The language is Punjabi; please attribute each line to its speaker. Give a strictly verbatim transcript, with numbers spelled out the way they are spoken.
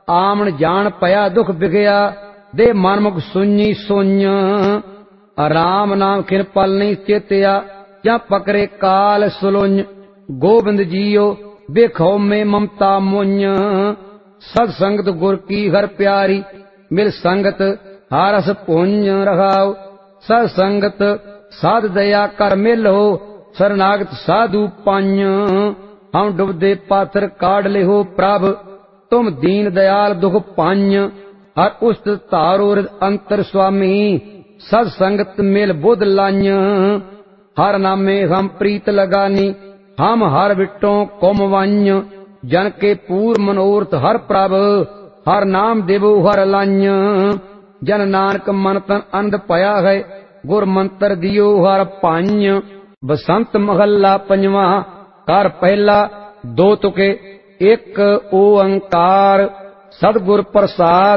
Speaker 1: ਆਮਣ ਜਾਣ ਪਿਆ ਦੁਖ ਵਿਗਿਆ, ਦੇ ਮਨਮੁਖ ਸੁਣੀ ਸੁਣ। ਰਾਮ ਨਾਮ ਖਿਨ ਪਲ ਨਹੀਂ ਚੇਤਿਆ, ਜਾਂ ਪਕਰੇ ਕਾਲ ਸੁਲੁੰਝ। ਗੋਬਿੰਦ ਜੀਓ ਵੇਖੋ ਮੇ ਮਮਤਾ ਮੁੰਝ, ਸਤ ਸੰਗਤ ਗੁਰ ਕੀ ਹਰ ਪਿਆਰੀ, ਮਿਲ ਸੰਗਤ ਹਾਰਸ ਪੁੰਜ ਰਹਾਉ। ਸਤ ਸੰਗਤ ਸਾਧ ਦਇਆ ਕਰ ਮਿਲੋ, ਸਰਨਾਗਤ ਸਾਧੂ ਪੰਜ। ਹਮ ਡੁਬਦੇ ਪਾਥਰ ਕਾਢ ਲਿਹੋ ਪ੍ਰਭ, ਤੁਮ ਦੀਨ ਦਇਆਲ ਦੁਖ ਪੰਜ। ਹਰ ਉਸਤ ਧਾਰੋ ਰਿਦ ਅੰਤਰ ਸੁਆਮੀ, ਸਤ ਸੰਗਤ ਮਿਲ ਬੁੱਧ ਲਾਈਂ। ਹਰ ਨਾਮੇ ਹਮ ਪ੍ਰੀਤ ਲਗਾਨੀ, ਹਮ ਹਰ ਵਿਟੋਂ ਕੁਮ ਵਾਈਂ। ਜਨ ਕੇ ਪੂਰ ਮਨੋਰਥ ਹਰ ਪ੍ਰਭ, ਹਰ ਨਾਮ ਦੇਵੋ ਹਰ ਲਾਈਂ। ਜਨ ਨਾਨਕ ਮਨ ਤਨ ਅੰਧ ਭਇਆ ਹੈ, ਗੁਰ ਮੰਤਰ ਦਿਓ ਹਰ ਭਾਈਂ। ਬਸੰਤ ਮਹੱਲਾ ਪੰਜਵਾਂ। ਘਰ ਪਹਿਲਾ ਦੋ ਤੁਕੇ, ਇੱਕ ਓੰਕਾਰ। ਸਤਿਗੁਰ ਪ੍ਰਸਾਦ